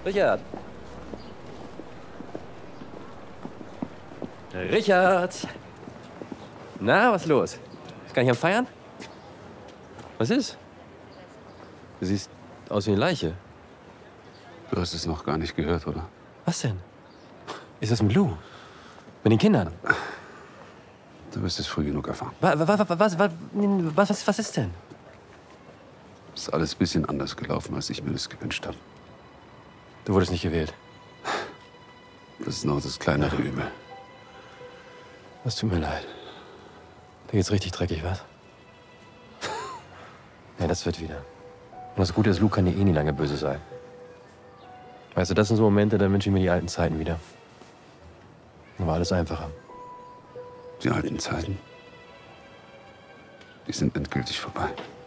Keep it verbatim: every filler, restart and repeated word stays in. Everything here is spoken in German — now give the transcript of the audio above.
Richard. Richard. Na, was ist los? Ist gar nicht am Feiern? Was ist? Du siehst aus wie eine Leiche. Du hast es noch gar nicht gehört, oder? Was denn? Ist das mit Lou? Mit den Kindern? Du wirst es früh genug erfahren. Was, was, was, was, was, was ist denn? Ist alles ein bisschen anders gelaufen, als ich mir das gewünscht habe. Du wurdest nicht gewählt. Das ist noch das kleinere Übel. Das tut mir leid. Da geht's richtig dreckig, was? Ja, das wird wieder. Und das Gute ist, Lou kann dir eh nie lange böse sein. Weißt du, das sind so Momente, da wünsche ich mir die alten Zeiten wieder. Da war alles einfacher. Die alten Zeiten, die sind endgültig vorbei.